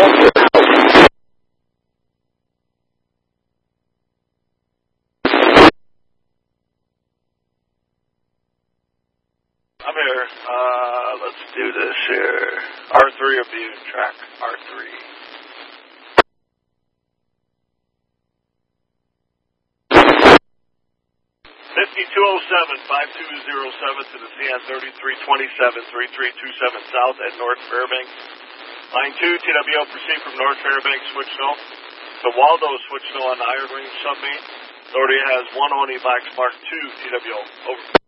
I'm here. Let's do this here. R3 of the track. R3. 5207, 5207 to the CN 3327, 3327 south at North Fairbanks. Line 2, TWO, proceed from North Fairbanks, switch no. To Waldo, switch no on the Iron Range submain. Authority has 1 Oni Box Mark 2, TWO. Over.